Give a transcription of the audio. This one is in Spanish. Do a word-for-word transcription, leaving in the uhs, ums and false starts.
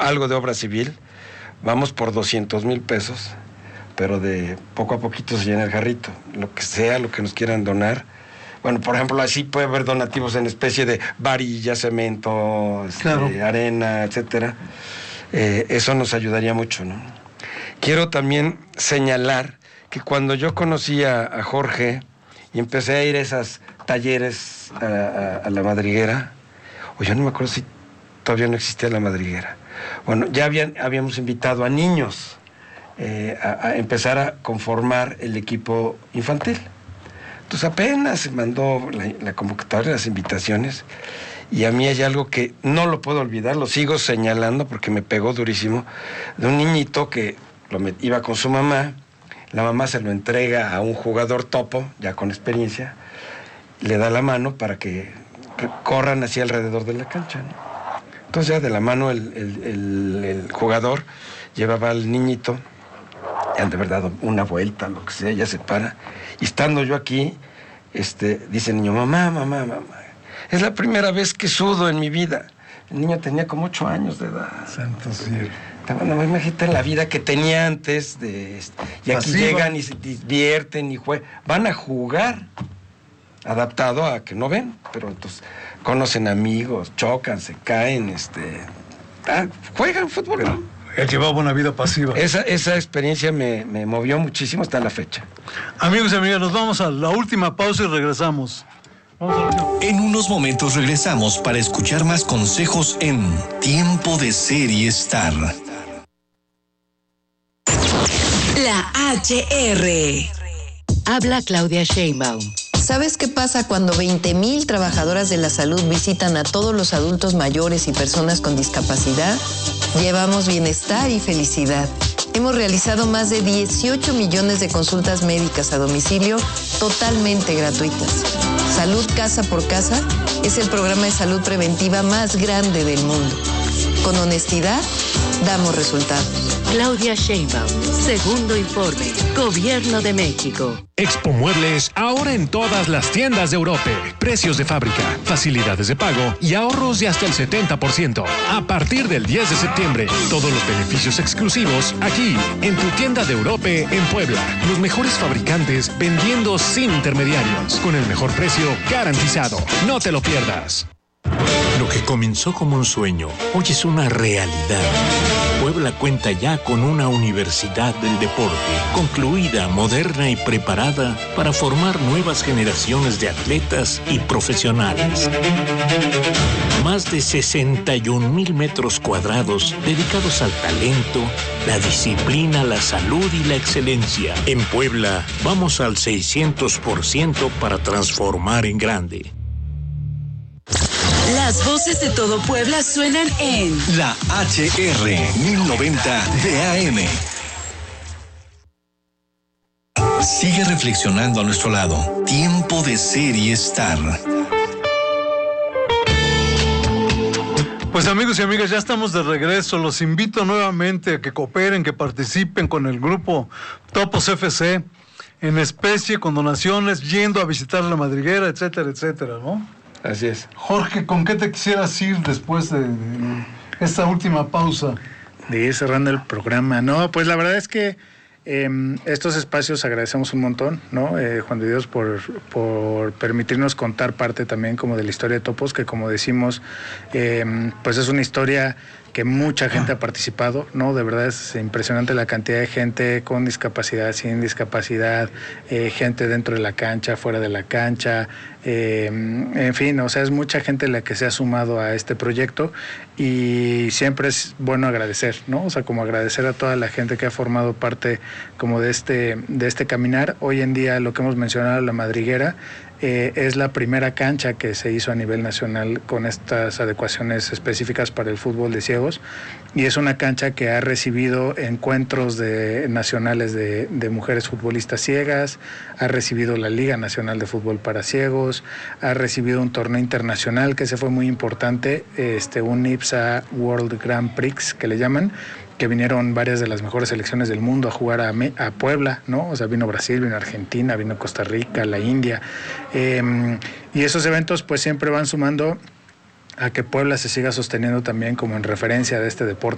algo de obra civil, vamos por doscientos mil pesos, pero de poco a poquito se llena el jarrito, lo que sea, lo que nos quieran donar. Bueno, por ejemplo, así puede haber donativos en especie de varilla, cemento, este, claro. arena, etcétera. Eh, eso nos ayudaría mucho, ¿no? Quiero también señalar que cuando yo conocí a, a Jorge y empecé a ir a esos talleres a, a, a la madriguera, o yo no me acuerdo si todavía no existía la madriguera. Bueno, ya habían, habíamos invitado a niños eh, a, a empezar a conformar el equipo infantil. Entonces apenas se mandó la, la convocatoria, las invitaciones, y a mí hay algo que no lo puedo olvidar, lo sigo señalando porque me pegó durísimo, de un niñito que lo met, iba con su mamá, la mamá se lo entrega a un jugador topo, ya con experiencia, le da la mano para que, que corran así alrededor de la cancha, ¿no? Entonces ya de la mano el, el, el, el jugador llevaba al niñito, ya de verdad una vuelta, lo que sea, ya se para, y estando yo aquí, este, dice el niño, mamá, mamá, mamá, es la primera vez que sudo en mi vida. El niño tenía como ocho años de edad. Santo cielo. No, imagínate la vida que tenía antes, de, y aquí Pasiva. Llegan y se divierten y juegan, van a jugar, adaptado a que no ven, pero entonces conocen amigos, chocan, se caen, este, ah, juegan fútbol. Pero él llevaba una vida pasiva. Esa, esa experiencia me, me movió muchísimo hasta la fecha. Amigos y amigas, nos vamos a la última pausa y regresamos. Vamos a... En unos momentos regresamos para escuchar más consejos en Tiempo de Ser y Estar. La H R. Habla Claudia Sheinbaum. ¿Sabes qué pasa cuando veinte mil trabajadoras de la salud visitan a todos los adultos mayores y personas con discapacidad? Llevamos bienestar y felicidad. Hemos realizado más de dieciocho millones de consultas médicas a domicilio totalmente gratuitas. Salud Casa por Casa es el programa de salud preventiva más grande del mundo. Con honestidad, damos resultados. Claudia Sheinbaum, segundo informe, Gobierno de México. Expo Muebles, ahora en todas las tiendas de Europe. Precios de fábrica, facilidades de pago y ahorros de hasta el setenta por ciento. A partir del diez de septiembre, todos los beneficios exclusivos aquí, en tu tienda de Europe en Puebla. Los mejores fabricantes vendiendo sin intermediarios, con el mejor precio garantizado. No te lo pierdas. Lo que comenzó como un sueño, hoy es una realidad. Puebla cuenta ya con una universidad del deporte, concluida, moderna y preparada para formar nuevas generaciones de atletas y profesionales. Más de sesenta y un mil metros cuadrados dedicados al talento, la disciplina, la salud y la excelencia. En Puebla, vamos al seiscientos por ciento para transformar en grande. Las voces de todo Puebla suenan en la H R mil noventa de A M. Sigue reflexionando a nuestro lado. Tiempo de Ser y Estar. Pues amigos y amigas, ya estamos de regreso. Los invito nuevamente a que cooperen, que participen con el grupo Topos F C en especie, con donaciones, yendo a visitar la madriguera, etcétera, etcétera, ¿no? Así es. Jorge, ¿con qué te quisieras ir después de, de esta última pausa? De ir cerrando el programa. No, pues la verdad es que eh, estos espacios agradecemos un montón, ¿no? Eh, Juan de Dios, por, por permitirnos contar parte también como de la historia de Topos, que como decimos, eh, pues es una historia que mucha gente ha participado, ¿no? De verdad es impresionante la cantidad de gente con discapacidad, sin discapacidad, eh, gente dentro de la cancha, fuera de la cancha, eh, en fin, o sea, es mucha gente la que se ha sumado a este proyecto y siempre es bueno agradecer, ¿no? O sea, como agradecer a toda la gente que ha formado parte como de este, de este caminar. Hoy en día lo que hemos mencionado, la madriguera, Eh, es la primera cancha que se hizo a nivel nacional con estas adecuaciones específicas para el fútbol de ciegos y es una cancha que ha recibido encuentros de, nacionales de, de mujeres futbolistas ciegas, ha recibido la Liga Nacional de Fútbol para Ciegos, ha recibido un torneo internacional que se fue muy importante, este, un I P S A World Grand Prix que le llaman, que vinieron varias de las mejores selecciones del mundo a jugar a, a Puebla, ¿no? O sea, vino Brasil, vino Argentina, vino Costa Rica, la India. Eh, y esos eventos pues siempre van sumando a que Puebla se siga sosteniendo también como en referencia de este deporte